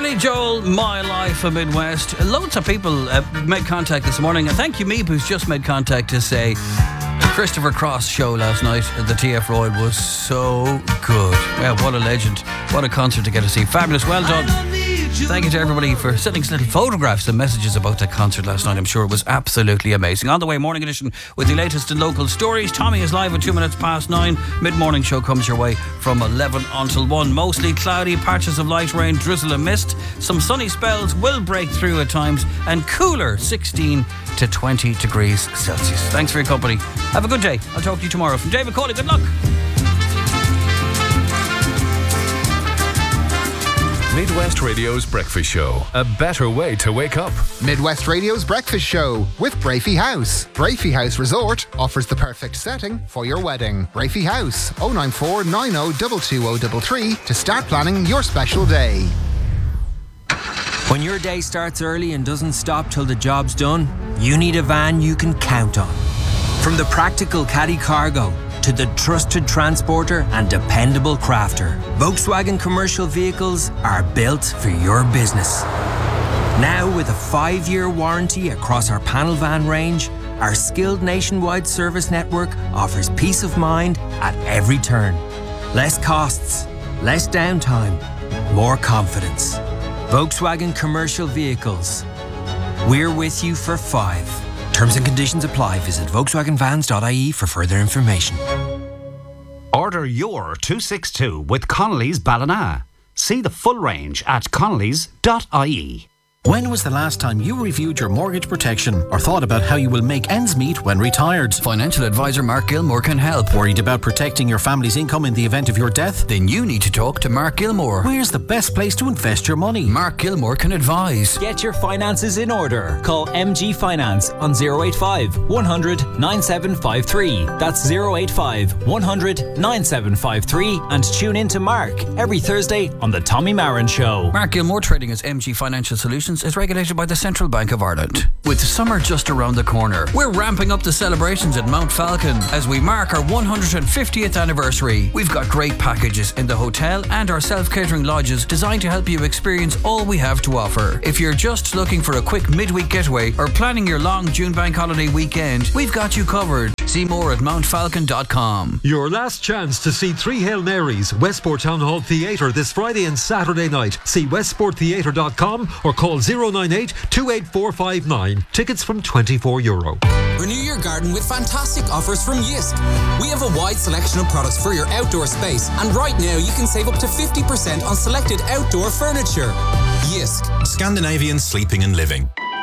Billy Joel, My Life in Midwest. Loads of people made contact this morning. And thank you, Meep, who's just made contact to say Christopher Cross show last night at the TF Royal was so good. Yeah, what a legend. What a concert to get to see. Fabulous. Well done. Thank you to everybody for sending us little photographs and messages about that concert last night. I'm sure it was absolutely amazing. On the way, morning edition with the latest and local stories. Tommy is live at 9:02. Mid-morning show comes your way from 11 until 1. Mostly cloudy, patches of light rain, drizzle and mist. Some sunny spells will break through at times, and cooler, 16 to 20 degrees Celsius. Thanks for your company. Have a good day. I'll talk to you tomorrow. From David Cawley, good luck. Midwest Radio's Breakfast Show. A better way to wake up. Midwest Radio's Breakfast Show with Brafey House. Brafey House Resort offers the perfect setting for your wedding. Brafey House, 094 90 22033 to start planning your special day. When your day starts early and doesn't stop till the job's done, you need a van you can count on. From the practical caddy cargo to the trusted transporter and dependable crafter, Volkswagen commercial vehicles are built for your business. Now with a 5-year warranty across our panel van range, our skilled nationwide service network offers peace of mind at every turn. Less costs, less downtime, more confidence. Volkswagen commercial vehicles. We're with you for 5. Terms and conditions apply. Visit VolkswagenVans.ie for further information. Order your 262 with Connolly's Ballina. See the full range at connolly's.ie. When was the last time you reviewed your mortgage protection or thought about how you will make ends meet when retired? Financial advisor Mark Gilmore can help. Worried about protecting your family's income in the event of your death? Then you need to talk to Mark Gilmore. Where's the best place to invest your money? Mark Gilmore can advise. Get your finances in order. Call MG Finance on 085 100 9753. That's 085 100 9753. And tune in to Mark every Thursday on The Tommy Marin Show. Mark Gilmore, trading as MG Financial Solutions, is regulated by the Central Bank of Ireland. With summer just around the corner, we're ramping up the celebrations at Mount Falcon as we mark our 150th anniversary. We've got great packages in the hotel and our self-catering lodges designed to help you experience all we have to offer. If you're just looking for a quick midweek getaway or planning your long June bank holiday weekend, we've got you covered. See more at mountfalcon.com. Your last chance to see Three Hail Marys, Westport Town Hall Theatre this Friday and Saturday night. See westporttheatre.com or call 098 28459. Tickets from €24. Renew your garden with fantastic offers from Jysk. We have a wide selection of products for your outdoor space, and right now you can save up to 50% on selected outdoor furniture. Jysk. Scandinavian sleeping and living.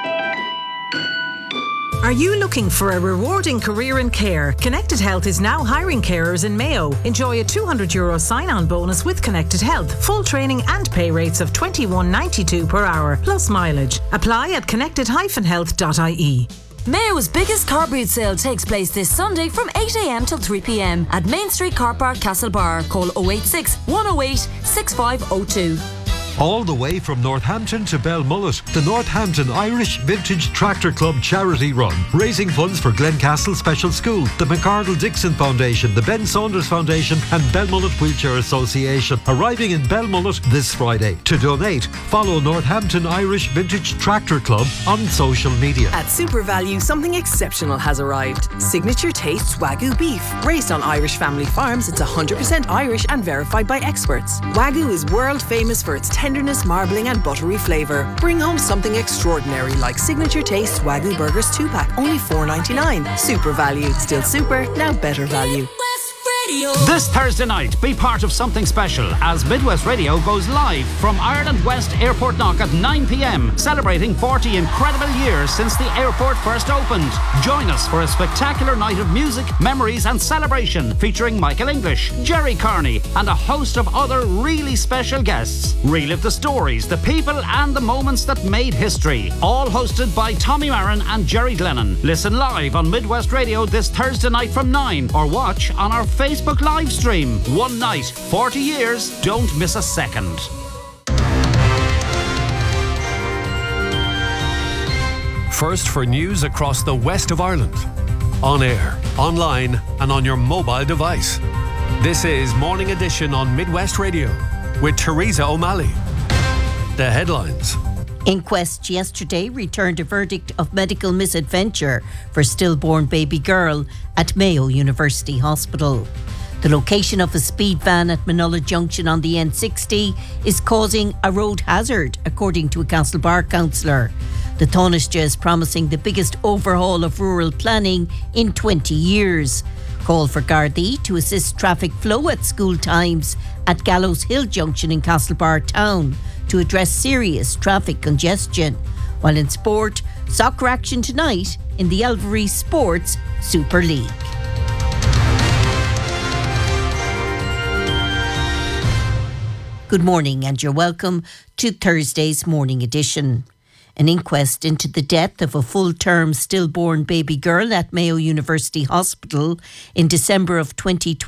Are you looking for a rewarding career in care? Connected Health is now hiring carers in Mayo. Enjoy a €200 sign-on bonus with Connected Health. Full training and pay rates of $21.92 per hour, plus mileage. Apply at connected-health.ie. Mayo's biggest car boot sale takes place this Sunday from 8 a.m. till 3 p.m. at Main Street Car Park, Castlebar. Call 086 108 6502. All the way from Northampton to Belmullet, the Northampton Irish Vintage Tractor Club charity run, raising funds for Glencastle Special School, the McArdle Dixon Foundation, the Ben Saunders Foundation and Belmullet Wheelchair Association, arriving in Belmullet this Friday. To donate, follow Northampton Irish Vintage Tractor Club on social media. At Super Value, something exceptional has arrived. Signature Tastes Wagyu beef. Raised on Irish family farms, it's 100% Irish and verified by experts. Wagyu is world famous for its tenderness, marbling and buttery flavour. Bring home something extraordinary like Signature Taste Wagyu Burgers 2-pack, only $4.99. Super value. Still super, now better value. This Thursday night, be part of something special as Midwest Radio goes live from Ireland West Airport Knock at 9 p.m, celebrating 40 incredible years since the airport first opened. Join us for a spectacular night of music, memories and celebration featuring Michael English, Jerry Carney and a host of other really special guests. Relive the stories, the people and the moments that made history. All hosted by Tommy Marin and Jerry Glennon. Listen live on Midwest Radio this Thursday night from 9 or watch on our Facebook live stream. One night, 40 years, don't miss a second. First for news across the west of Ireland. On air, online and on your mobile device. This is Morning Edition on Midwest Radio with Teresa O'Malley. the headlines. Inquest yesterday returned a verdict of medical misadventure for stillborn baby girl at Mayo University Hospital. The location of a speed van at Manola Junction on the N60 is causing a road hazard, according to a Castlebar councillor. The Taoiseach is promising the biggest overhaul of rural planning in 20 years. Call for Gardaí to assist traffic flow at school times at Gallows Hill Junction in Castlebar Town to address serious traffic congestion. While in sport, soccer action tonight in the Elvery Sports Super League. Good morning and you're welcome to Thursday's morning edition. An inquest into the death of a full-term stillborn baby girl at Mayo University Hospital in December of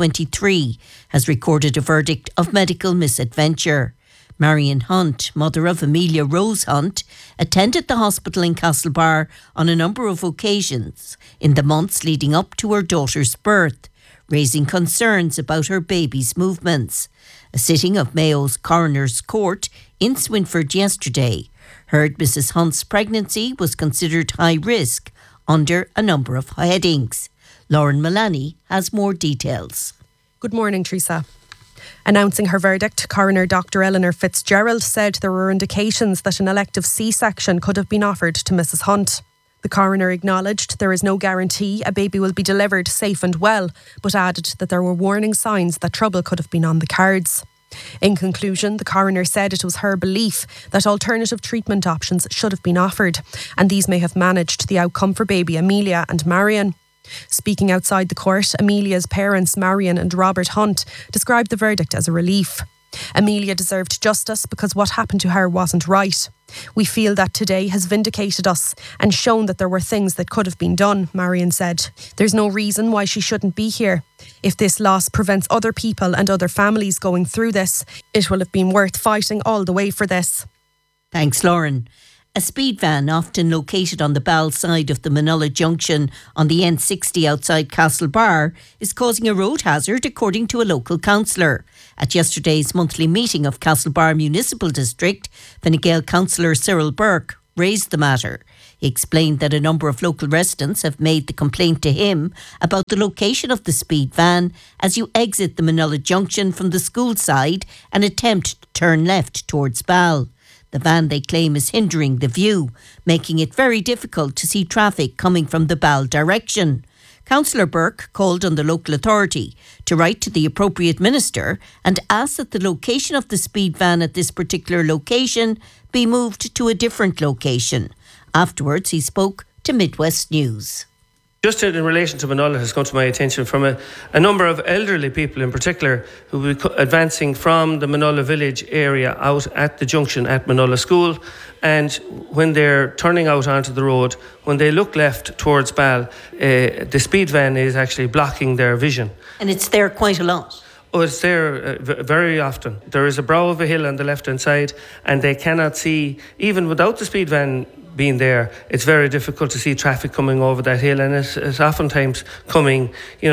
2023 has recorded a verdict of medical misadventure. Marion Hunt, mother of Amelia Rose Hunt, attended the hospital in Castlebar on a number of occasions in the months leading up to her daughter's birth, raising concerns about her baby's movements. A sitting of Mayo's Coroner's Court in Swinford yesterday heard Mrs. Hunt's pregnancy was considered high risk under a number of headings. Lauren Mullaney has more details. Good morning, Teresa. Announcing her verdict, Coroner Dr. Eleanor Fitzgerald said there were indications that an elective C-section could have been offered to Mrs. Hunt. The coroner acknowledged there is no guarantee a baby will be delivered safe and well, but added that there were warning signs that trouble could have been on the cards. In conclusion, the coroner said it was her belief that alternative treatment options should have been offered, and these may have managed the outcome for baby Amelia and Marion. Speaking outside the court, Amelia's parents, Marion and Robert Hunt, described the verdict as a relief. Amelia deserved justice because what happened to her wasn't right. We feel that today has vindicated us and shown that there were things that could have been done, Marion said. There's no reason why she shouldn't be here. If this loss prevents other people and other families going through this, it will have been worth fighting all the way for this. Thanks, Lauren. A speed van, often located on the Ball side of the Manola Junction on the N60 outside Castlebar, is causing a road hazard, according to a local councillor. At yesterday's monthly meeting of Castlebar Municipal District, Fine Gael councillor Cyril Burke raised the matter. He explained that a number of local residents have made the complaint to him about the location of the speed van as you exit the Manola Junction from the school side and attempt to turn left towards Ball. The van, they claim, is hindering the view, making it very difficult to see traffic coming from the Ball direction. Councillor Burke called on the local authority to write to the appropriate minister and ask that the location of the speed van at this particular location be moved to a different location. Afterwards, he spoke to Midwest News. Just in relation to Manola has come to my attention from a number of elderly people in particular who will be advancing from the Manola village area out at the junction at Manola School, and when they're turning out onto the road, when they look left towards Ball, the speed van is actually blocking their vision. And it's there quite a lot. Oh, it's there very often. There is a brow of a hill on the left-hand side and they cannot see, even without the speed van being there, it's very difficult to see traffic coming over that hill, and it's oftentimes coming,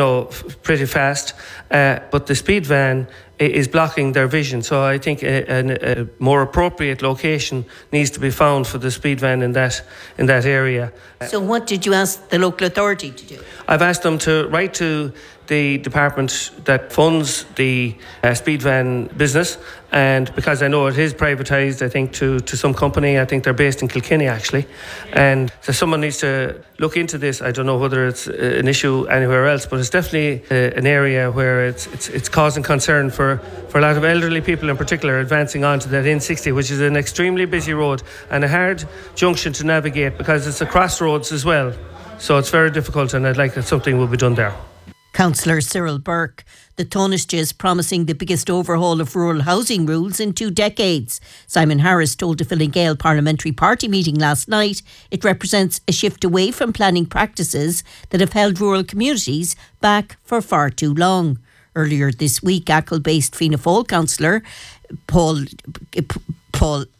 pretty fast. But the speed van is blocking their vision. So I think a more appropriate location needs to be found for the speed van in that area. So what did you ask the local authority to do? I've asked them to write to the department that funds the speed van business, and because I know it is privatised, I think to some company. I think they're based in Kilkenny actually, and so someone needs to look into this. I don't know whether it's an issue anywhere else, but it's definitely an area where it's causing concern for a lot of elderly people in particular advancing onto that N60, which is an extremely busy road and a hard junction to navigate because it's a crossroads as well. So it's very difficult, and I'd like that something will be done there. Councillor Cyril Burke. The Taoiseach is promising the biggest overhaul of rural housing rules in 2 decades. Simon Harris told a Fine Gael Parliamentary Party meeting last night it represents a shift away from planning practices that have held rural communities back for far too long. Earlier this week, Achill-based Fianna Fáil councillor Paul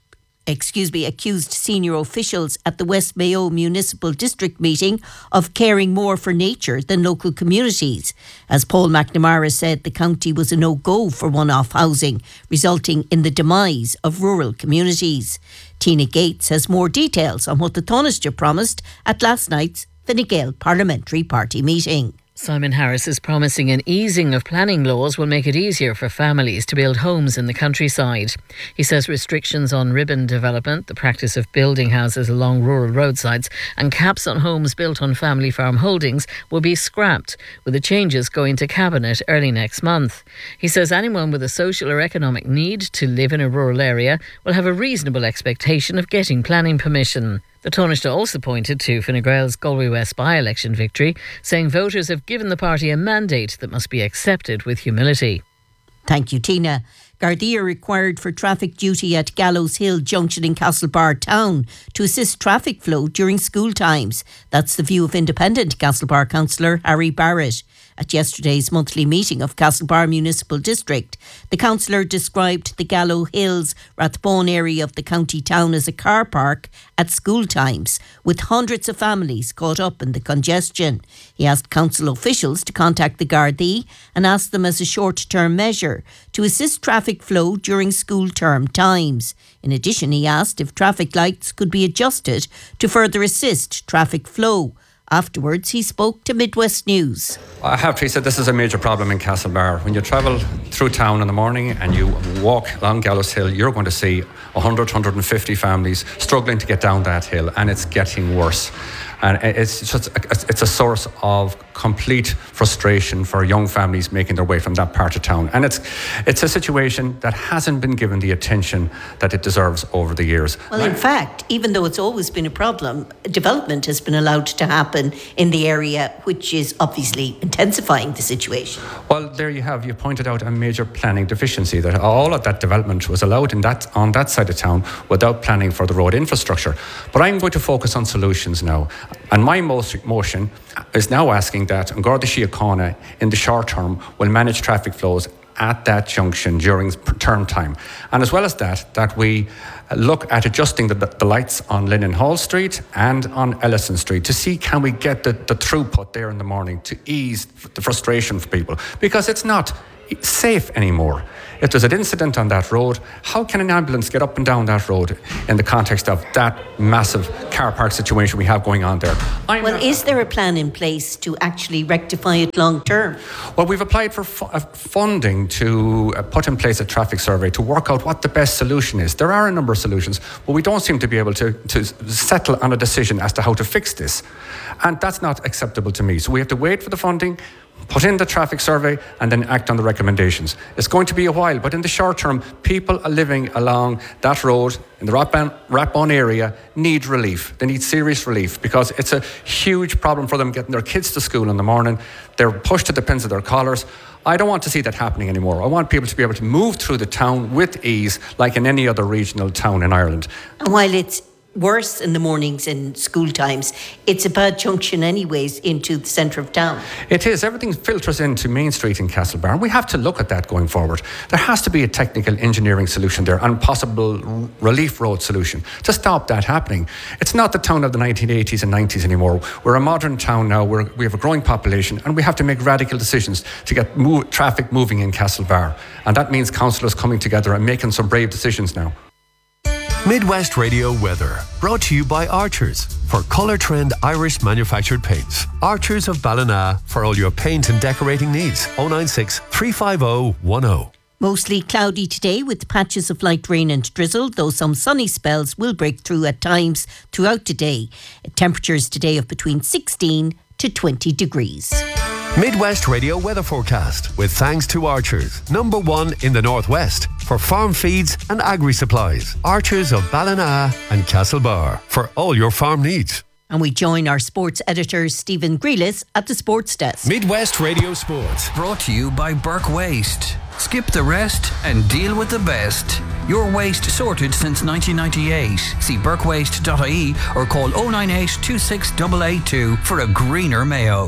accused senior officials at the West Mayo Municipal District meeting of caring more for nature than local communities. As Paul McNamara said, the county was a no-go for one-off housing, resulting in the demise of rural communities. Tina Gates has more details on what the Taoiseach promised at last night's Fine Gael Parliamentary Party meeting. Simon Harris is promising an easing of planning laws will make it easier for families to build homes in the countryside. He says restrictions on ribbon development, the practice of building houses along rural roadsides, and caps on homes built on family farm holdings will be scrapped, with the changes going to Cabinet early next month. He says anyone with a social or economic need to live in a rural area will have a reasonable expectation of getting planning permission. The Taoiseach also pointed to Fine Gael's Galway West by-election victory, saying voters have given the party a mandate that must be accepted with humility. Thank you, Tina. Gardaí are required for traffic duty at Gallows Hill Junction in Castlebar town to assist traffic flow during school times. That's the view of independent Castlebar councillor Harry Barrett. At yesterday's monthly meeting of Castlebar Municipal District, the councillor described the Gallow Hills Rathbone area of the county town as a car park at school times, with hundreds of families caught up in the congestion. He asked council officials to contact the Gardaí and ask them as a short-term measure to assist traffic flow during school term times. In addition, he asked if traffic lights could be adjusted to further assist traffic flow. Afterwards, he spoke to Midwest News. I have to say this is a major problem in Castlebar. When you travel through town in the morning and you walk along Gallows Hill, you're going to see 100, 150 families struggling to get down that hill, and it's getting worse. And it's a source of complete frustration for young families making their way from that part of town. And it's a situation that hasn't been given the attention that it deserves over the years. Well, in fact, even though it's always been a problem, development has been allowed to happen in the area, which is obviously intensifying the situation. Well, there you have. You pointed out a major planning deficiency, that all of that development was allowed on that side of town without planning for the road infrastructure. But I'm going to focus on solutions now. And my motion is now asking that Garda Síochána in the short term will manage traffic flows at that junction during term time. And as well as that we look at adjusting the lights on Lennon Hall Street and on Ellison Street to see can we get the throughput there in the morning to ease the frustration for people, because it's not safe anymore. If there's an incident on that road, how can an ambulance get up and down that road in the context of that massive car park situation we have going on there? Is there a plan in place to actually rectify it long term? Well, we've applied for funding to put in place a traffic survey to work out what the best solution is. There are a number of solutions, but we don't seem to be able to settle on a decision as to how to fix this. And that's not acceptable to me. So we have to wait for the funding, put in the traffic survey, and then act on the recommendations. It's going to be a while, but in the short term, people are living along that road in the Rathbone area need relief. They need serious relief because it's a huge problem for them getting their kids to school in the morning. They're pushed to the pins of their collars. I don't want to see that happening anymore. I want people to be able to move through the town with ease like in any other regional town in Ireland. And while it's worse in the mornings and school times, it's a bad junction anyways into the centre of town. It is. Everything filters into Main Street in Castlebar, and we have to look at that going forward. There has to be a technical engineering solution there and possible relief road solution to stop that happening. It's not the town of the 1980s and 90s anymore. We're a modern town now. We have a growing population, and we have to make radical decisions to get traffic moving in Castlebar. And that means councillors coming together and making some brave decisions now. Midwest Radio Weather, brought to you by Archers for Colour Trend Irish manufactured paints. Archers of Ballina for all your paint and decorating needs. 096 350 10. Mostly cloudy today with patches of light rain and drizzle, though some sunny spells will break through at times throughout the day. Temperatures today of between 16 to 20 degrees. Midwest Radio Weather Forecast with thanks to Archers, #1 in the Northwest for farm feeds and agri-supplies. Archers of Ballina and Castlebar for all your farm needs. And we join our sports editor Stephen Grealis at the Sports Desk. Midwest Radio Sports. Brought to you by Burke Waste. Skip the rest and deal with the best. Your waste sorted since 1998. See burkewaste.ie or call 098 26882 for a greener Mayo.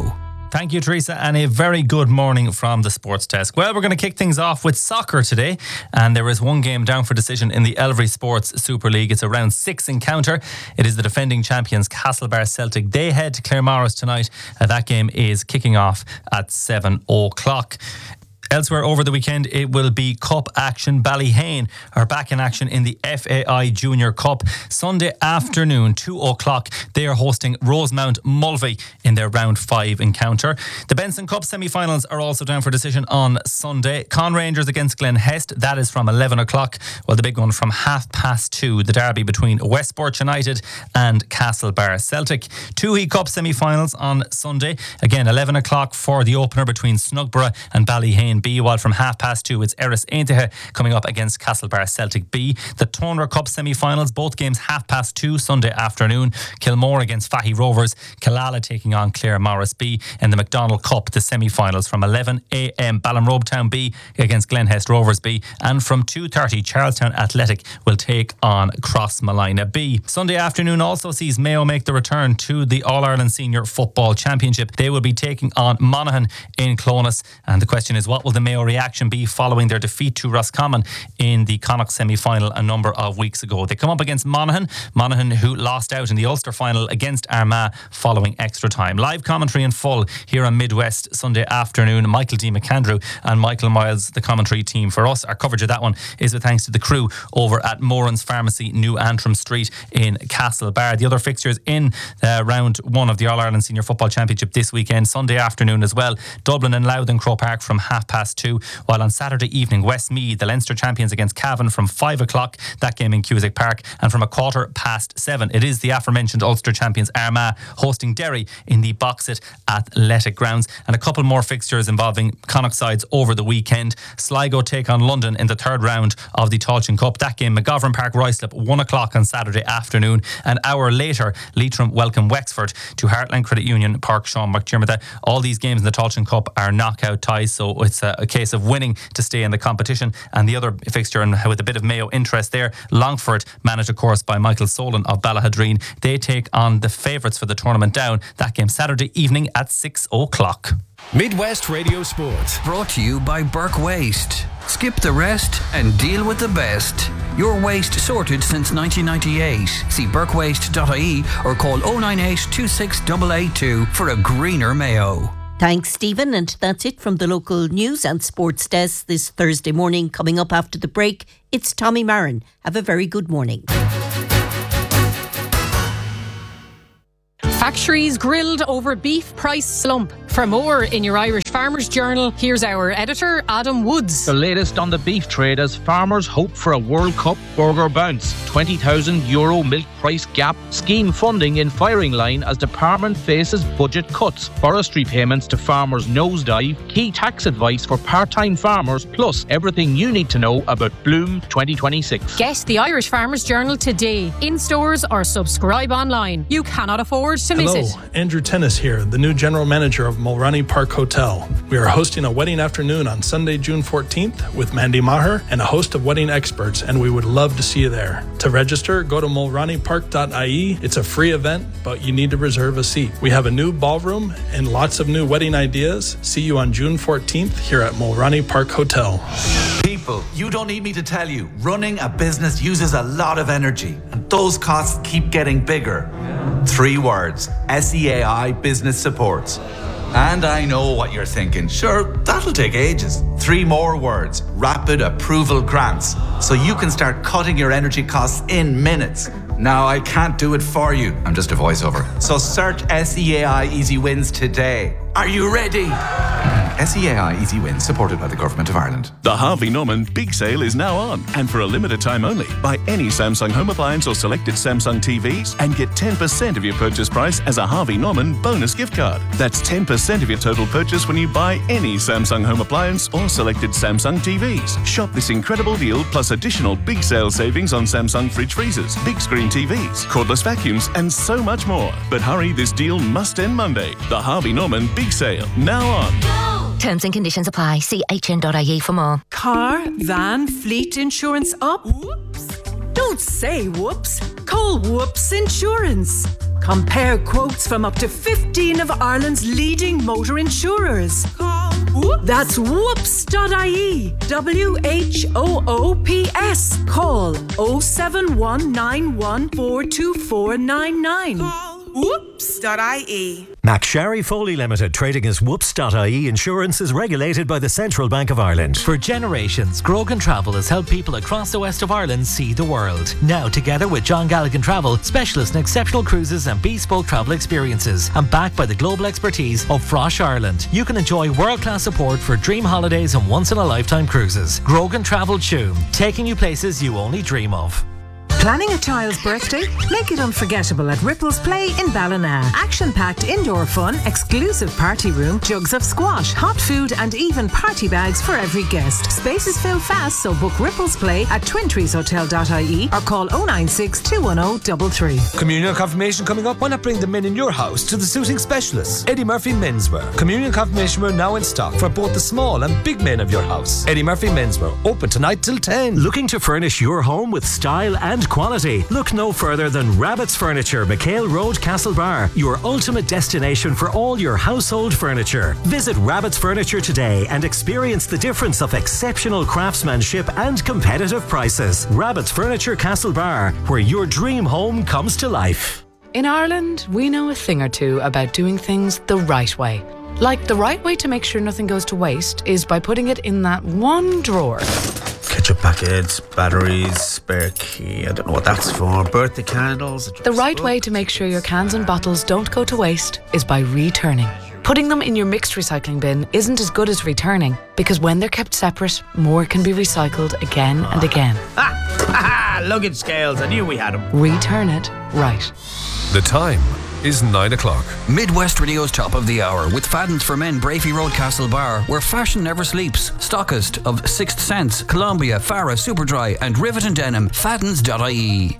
Thank you, Teresa, and a very good morning from the Sports Desk. Well, we're going to kick things off with soccer today, and there is one game down for decision in the Elvery Sports Super League. It's a round 6 encounter. It is the defending champions Castlebar Celtic. They head to Claremorris tonight. That game is kicking off at 7 o'clock. Elsewhere over the weekend, it will be Cup action. Ballyhane are back in action in the FAI Junior Cup. Sunday afternoon, 2 o'clock, they are hosting Rosemount Mulvey in their round 5 encounter. The Benson Cup semi-finals are also down for decision on Sunday. Con Rangers against Glen Hest, that is from 11 o'clock. Well, the big one from 2:30, the derby between Westport United and Castlebar Celtic. Toohey Cup semi-finals on Sunday. Again, 11 o'clock for the opener between Snugborough and Ballyhane B, while from 2:30 it's Erris Aintahe coming up against Castlebar Celtic B. The Toner Cup semi-finals, both games 2:30 Sunday afternoon. Kilmore against Fahy Rovers, Killala taking on Claremorris B, and the McDonald Cup, the semi-finals from 11 a.m. Ballinrobe Town B against Glenhest Rovers B, and from 2:30 Charlestown Athletic will take on Crossmolina B. Sunday afternoon also sees Mayo make the return to the All-Ireland Senior Football Championship. They will be taking on Monaghan in Clones, and the question is, what will the Mayo reaction be following their defeat to Roscommon in the Connacht semi-final a number of weeks ago? They come up against Monaghan who lost out in the Ulster final against Armagh following extra time. Live commentary in full here on Midwest Sunday afternoon. Michael D. McAndrew and Michael Miles, the commentary team for us. Our coverage of that one is with thanks to the crew over at Moran's Pharmacy, New Antrim Street in Castlebar. The other fixtures in round 1 of the All-Ireland Senior Football Championship this weekend, Sunday afternoon as well. Dublin and Louth and Croke Park from 2:30, while on Saturday evening, Westmeath, the Leinster champions against Cavan from 5 o'clock, that game in Cusack Park, and from 7:15, it is the aforementioned Ulster champions Armagh hosting Derry in the Boxit Athletic Grounds. And a couple more fixtures involving Connacht sides over the weekend. Sligo take on London in the 3rd round of the Tailteann Cup. That game, McGovern Park Ruislip, 1 o'clock on Saturday afternoon. An hour later, Leitrim welcome Wexford to Heartland Credit Union Park Sean McDermott. All these games in the Tailteann Cup are knockout ties, so it's a case of winning to stay in the competition. And the other fixture, and with a bit of Mayo interest there, Longford, managed of course by Michael Solon of Ballahadreen. They take on the favourites for the tournament Down. That game Saturday evening at 6 o'clock. Midwest Radio Sports. Brought to you by Burke Waste. Skip the rest and deal with the best. Your waste sorted since 1998. See burkewaste.ie or call 098 26882 for a greener Mayo. Thanks, Stephen. And that's it from the local news and sports desk this Thursday morning. Coming up after the break, it's Tommy Marin. Have a very good morning. Factories grilled over beef price slump. For more in your Irish Farmers Journal, here's our editor, Adam Woods. The latest on the beef trade as farmers hope for a World Cup burger bounce. €20,000 milk price gap. Scheme funding in firing line as department faces budget cuts. Forestry payments to farmers nosedive. Key tax advice for part-time farmers. Plus everything you need to know about Bloom 2026. Get the Irish Farmers Journal today. In stores or subscribe online. You cannot afford to miss it. Hello, Andrew Tennis here, the new general manager of Mulroney Park Hotel. We are hosting a wedding afternoon on Sunday, June 14th with Mandy Maher and a host of wedding experts, and we would love to see you there. To register, go to mulroneypark.ie. It's a free event, but you need to reserve a seat. We have a new ballroom and lots of new wedding ideas. See you on June 14th here at Mulroney Park Hotel. People, you don't need me to tell you, running a business uses a lot of energy, and those costs keep getting bigger. 3 words, SEAI Business Supports. And I know what you're thinking. Sure, that'll take ages. 3 more words, Rapid Approval Grants. So you can start cutting your energy costs in minutes. Now, I can't do it for you. I'm just a voiceover. So search SEAI Easy Wins today. Are you ready? SEAI Easy Wins, supported by the Government of Ireland. The Harvey Norman Big Sale is now on, and for a limited time only. Buy any Samsung home appliance or selected Samsung TVs and get 10% of your purchase price as a Harvey Norman bonus gift card. That's 10% of your total purchase when you buy any Samsung home appliance or selected Samsung TVs. Shop this incredible deal plus additional big sale savings on Samsung fridge freezers, big screen TVs, cordless vacuums, and so much more. But hurry, this deal must end Monday. The Harvey Norman Big Sale, now on. Terms and conditions apply. See hn.ie for more. Car, van, fleet insurance up? Whoops. Don't say whoops. Call Whoops Insurance. Compare quotes from up to 15 of Ireland's leading motor insurers. That's whoops.ie. WHOOPS. Call 07191422499. Whoops.ie. McSherry Foley Limited, trading as Whoops.ie Insurance, is regulated by the Central Bank of Ireland. For generations, Grogan Travel has helped people across the west of Ireland see the world. Now, together with John Galligan Travel, specialists in exceptional cruises and bespoke travel experiences, and backed by the global expertise of Frosh Ireland, you can enjoy world-class support for dream holidays and once-in-a-lifetime cruises. Grogan Travel Tuam, taking you places you only dream of. Planning a child's birthday? Make it unforgettable at Ripples Play in Ballina. Action-packed indoor fun, exclusive party room, jugs of squash, hot food and even party bags for every guest. Spaces fill fast, so book Ripples Play at twintreeshotel.ie or call 096 210 33. Communion confirmation coming up. Why not bring the men in your house to the suiting specialists? Eddie Murphy Menswear. Communion confirmation wear now in stock for both the small and big men of your house. Eddie Murphy Menswear, open tonight till 10. Looking to furnish your home with style and quality? Look no further than Rabbit's Furniture, McHale Road, Castlebar, your ultimate destination for all your household furniture. Visit Rabbit's Furniture today and experience the difference of exceptional craftsmanship and competitive prices. Rabbit's Furniture, Castlebar, where your dream home comes to life. In Ireland, we know a thing or two about doing things the right way. Like the right way to make sure nothing goes to waste is by putting it in that one drawer. Ketchup packets, batteries, spare key, I don't know what that's for, birthday candles. The right way to make sure your cans and bottles don't go to waste is by returning. Putting them in your mixed recycling bin isn't as good as returning, because when they're kept separate, more can be recycled again and again. Luggage scales, I knew we had them. Return it right. The time is 9 o'clock. Midwest Radio's top of the hour with Fadden's for Men, Brafey Road, Castlebar, where fashion never sleeps. Stockist of Sixth Sense, Columbia, Farah, Superdry and Rivet and Denim. Faddens.ie.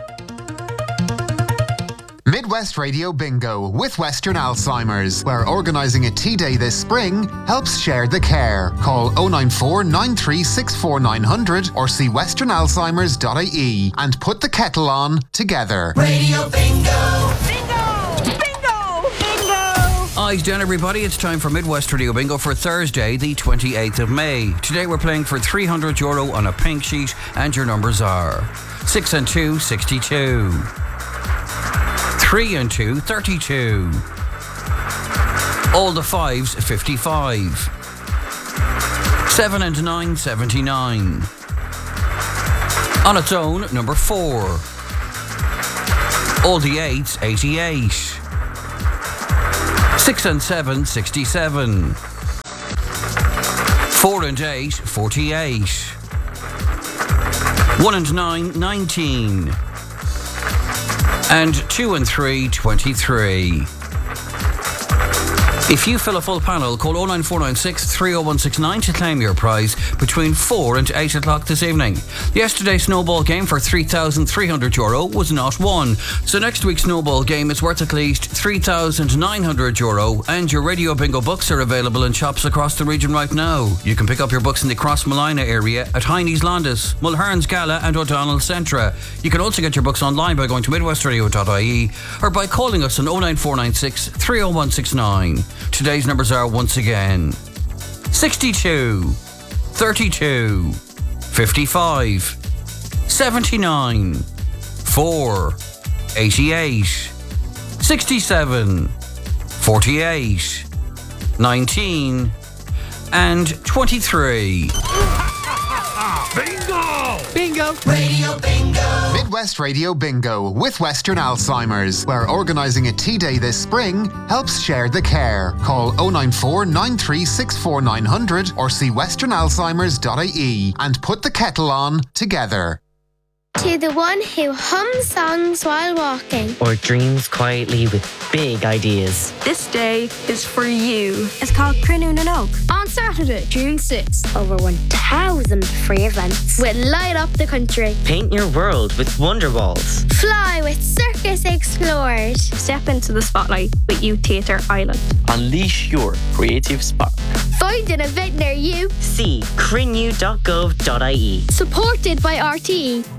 Midwest Radio Bingo with Western Alzheimer's, where organising a tea day this spring helps share the care. Call 094 9364 900 or see westernalzheimers.ie and put the kettle on together. Radio Bingo! Eyes down, everybody. It's time for Midwest Radio Bingo for Thursday, the 28th of May. Today we're playing for €300 on a pink sheet, and your numbers are 6 and 2, 62. 3 and 2, 32. All the fives, 55. 7 and 9, 79. On its own, number 4. All the eights, 88. 6 and 7, 67. 4 and 8, 48. 1 and 9, 19. And 2 and 3, 23. If you fill a full panel, call 09496 30169 to claim your prize between 4 and 8 o'clock this evening. Yesterday's snowball game for €3,300 was not won. So next week's snowball game is worth at least €3,900, and your Radio Bingo books are available in shops across the region right now. You can pick up your books in the Crossmolina area at Heine's Landis, Mulherns Gala and O'Donnell Centra. You can also get your books online by going to midwestradio.ie or by calling us on 09496 30169. Today's numbers are once again 62, 32, 55, 79, 4, 88, 67, 48, 19, and 23. Bingo! Bingo! Radio Bingo! Midwest Radio Bingo with Western Alzheimer's, where organising a tea day this spring helps share the care. Call 094 9364 900 or see westernalzheimers.ie and put the kettle on together. To the one who hums songs while walking, or dreams quietly with big ideas. this day is for you. It's called Crinnoon and Oak. On Saturday, June 6th, over 1,000 free events will light up the country. Paint your world with Wonder Walls. Fly with Circus Explorers. Step into the spotlight with Youth Theatre Ireland. Unleash your creative spark. Find an event near you. See crinnew.gov.ie. Supported by RTE.